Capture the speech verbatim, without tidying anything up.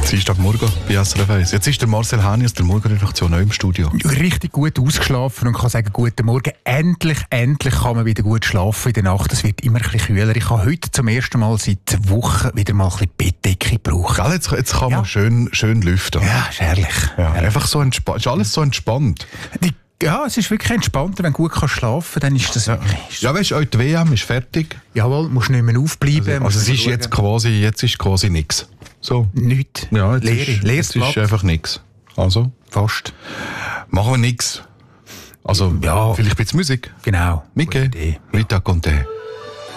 Dienstagmorgen bei S R F eins. Jetzt ist der Marcel Häni aus der Morgenredaktion auch im Studio. Richtig gut ausgeschlafen und kann sagen, guten Morgen. Endlich, endlich kann man wieder gut schlafen in der Nacht. Es wird immer ein bisschen kühler. Ich habe heute zum ersten Mal seit Wochen wieder mal ein bisschen Bettdecke gebraucht. Gell, jetzt, jetzt kann man Ja. schön, schön lüften. Ja, ist herrlich. Ja, einfach so entspannt. Ist alles so entspannt. Die, ja, es ist wirklich entspannter, wenn du gut kannst schlafen, dann ist das wirklich... Ja, weißt du, auch die W M ist fertig. Jawohl, musst nicht mehr aufbleiben. Also es ist jetzt quasi, jetzt ist quasi nichts. So. Nichts. Ja, jetzt Leere, ist, leeres jetzt ist Blatt. einfach nichts. Also, Fast. machen wir nichts. Also, Ja. vielleicht ein bisschen Musik. Genau. Mike, Gute Idee. Rita Conte.